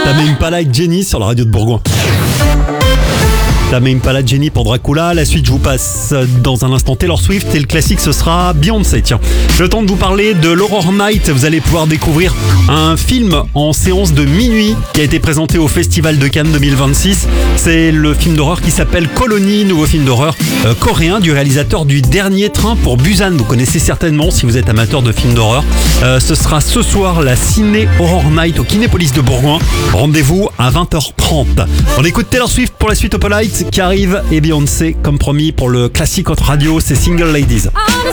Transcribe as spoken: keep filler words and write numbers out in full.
Tame Impala avec Jenny sur la radio de Bourgoin. Tame Impala, Jenny pour Dracula. La suite, je vous passe dans un instant Taylor Swift et le classique, ce sera Beyoncé. Tiens, le temps de vous parler de l'Horror Night. Vous allez pouvoir découvrir un film en séance de minuit qui a été présenté au Festival de Cannes deux mille vingt-six. C'est le film d'horreur qui s'appelle Colony, nouveau film d'horreur euh, coréen du réalisateur du Dernier Train pour Busan. Vous connaissez certainement si vous êtes amateur de films d'horreur. Euh, ce sera ce soir la Ciné Horror Night au Kinépolis de Bourgoin. Rendez-vous à vingt heures trente. On écoute Taylor Swift pour la suite au Polite qui arrive et Beyoncé comme promis pour le classique autre radio, c'est Single Ladies.